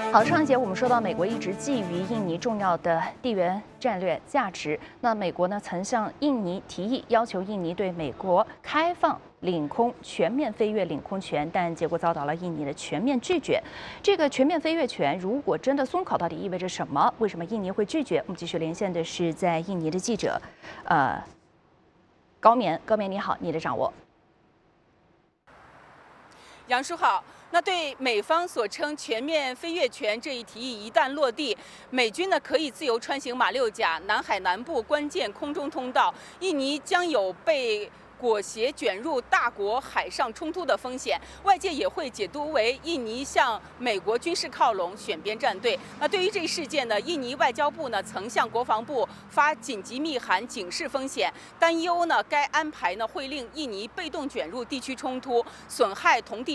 好，上一节我们说到，美国一直觊觎印尼重要的地缘战略价值。那美国呢，曾向印尼提议，要求印尼对美国开放领空、全面飞越领空权，但结果遭到了印尼的全面拒绝。这个全面飞越权如果真的松口，到底意味着什么？为什么印尼会拒绝？我们继续连线的是在印尼的记者，高棉你好，你的掌握。 杨叔好。那对美方所称全面飞越权这一提议一旦落地，美军呢可以自由穿行马六甲、南海南部关键空中通道，印尼将有被裹挟卷入大国海上冲突的风险，外界也会解读为印尼向美国军事靠拢，选边站队。那对于这一事件呢，印尼外交部呢曾向国防部发紧急密函警示风险，担忧呢该安排呢会令印尼被动卷入地区冲突，损害同地